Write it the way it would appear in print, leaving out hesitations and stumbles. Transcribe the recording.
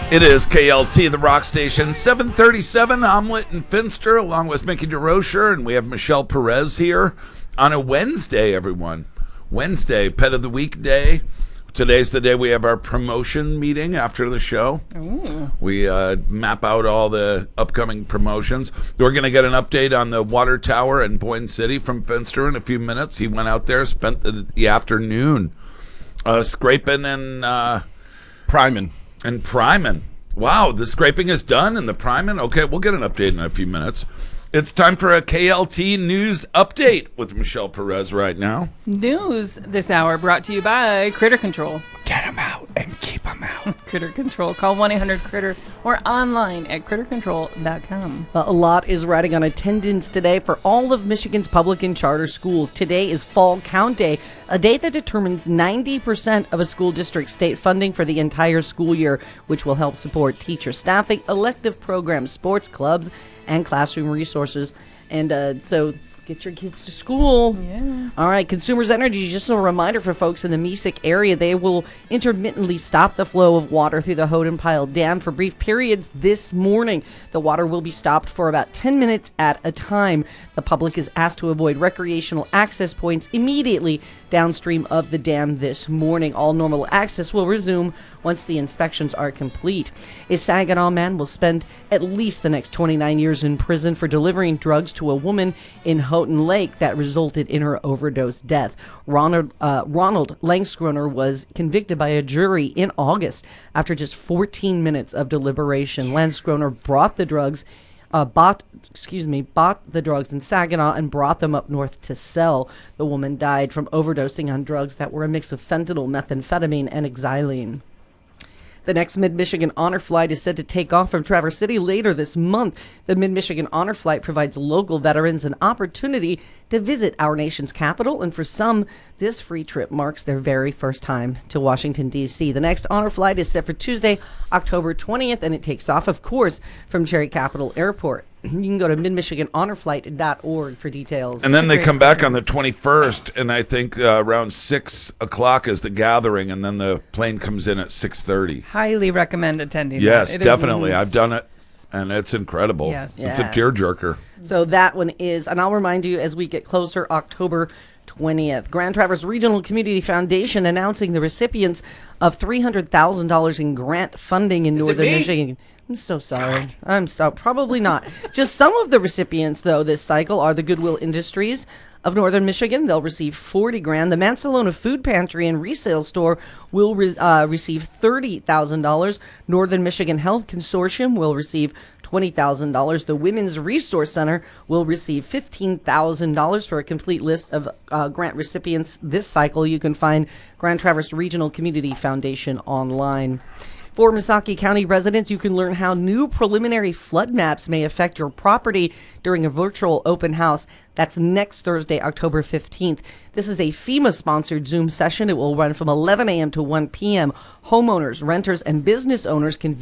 It is KLT, the rock station, 737, Omelet and Finster, along with Mickey DeRocher, and we have Michelle Perez here on a Wednesday, everyone. Wednesday, Pet of the Week day. Today's the day we have our promotion meeting after the show. Ooh. We map out all the upcoming promotions. We're going to get an update on the water tower in Boyne City from Finster in a few minutes. He went out there, spent the afternoon scraping and priming. And priming. Wow, the scraping is done and the priming? Okay, we'll get an update in a few minutes. It's time for a KLT News Update with Michelle Perez right now. News this hour brought to you by Critter Control. Get them out and keep them out. Critter Control. Call 1-800-CRITTER or online at crittercontrol.com. A lot is riding on attendance today for all of Michigan's public and charter schools. Today is Fall Count Day, a day that determines 90% of a school district's state funding for the entire school year, which will help support teacher staffing, elective programs, sports clubs, and classroom resources. And so get your kids to school. Yeah. All right, Consumers Energy, just a reminder for folks in the Mesick area, they will intermittently stop the flow of water through the Hodenpyle Dam for brief periods this morning. The water will be stopped for about 10 minutes at a time. The public is asked to avoid recreational access points immediately downstream of the dam this morning. All normal access will resume once the inspections are complete. A Saginaw man will spend at least the next 29 years in prison for delivering drugs to a woman in Houghton Lake that resulted in her overdose death. Ronald Langskroner was convicted by a jury in August after just 14 minutes of deliberation. Langskroner bought the drugs in Saginaw and brought them up north to sell. The woman died from overdosing on drugs that were a mix of fentanyl, methamphetamine, and xylene. The next Mid-Michigan Honor Flight is set to take off from Traverse City later this month. The Mid-Michigan Honor Flight provides local veterans an opportunity to visit our nation's capital, and for some, this free trip marks their very first time to Washington, D.C. The next Honor Flight is set for Tuesday, October 20th, and it takes off, of course, from Cherry Capital Airport. You can go to midmichiganhonorflight.org for details. And then they come back on the 21st, and I think around 6 o'clock is the gathering, and then the plane comes in at 6:30. Highly recommend attending. Yes, that. definitely. I've done it, and it's incredible. Yes. It's a tearjerker. So that one is, and I'll remind you as we get closer, October 20th. Grand Traverse Regional Community Foundation announcing the recipients of $300,000 in grant funding in Northern Michigan. I'm so sorry. Probably not. Just some of the recipients, though, this cycle are the Goodwill Industries of Northern Michigan. They'll receive $40,000. The Mansalona Food Pantry and Resale Store will receive $30,000. Northern Michigan Health Consortium will receive $20,000. The Women's Resource Center will receive $15,000. For a complete list of grant recipients this cycle, you can find Grand Traverse Regional Community Foundation online. For Missaukee County residents, you can learn how new preliminary flood maps may affect your property during a virtual open house. That's next Thursday, October 15th. This is a FEMA-sponsored Zoom session. It will run from 11 a.m. to 1 p.m. Homeowners, renters, and business owners can